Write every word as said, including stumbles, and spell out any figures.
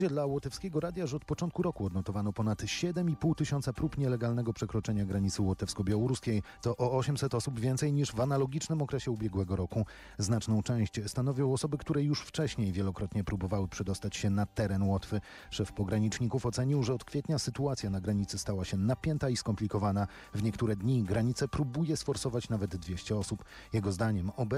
Dla Łotewskiego Radia, że od początku roku odnotowano ponad siedem i pół tysiąca prób nielegalnego przekroczenia granicy łotewsko-białoruskiej. To o osiemset osób więcej niż w analogicznym okresie ubiegłego roku. Znaczną część stanowią osoby, które już wcześniej wielokrotnie próbowały przedostać się na teren Łotwy. Szef pograniczników ocenił, że od kwietnia sytuacja na granicy stała się napięta i skomplikowana. W niektóre dni granicę próbuje sforsować nawet dwieście osób. Jego zdaniem obecnie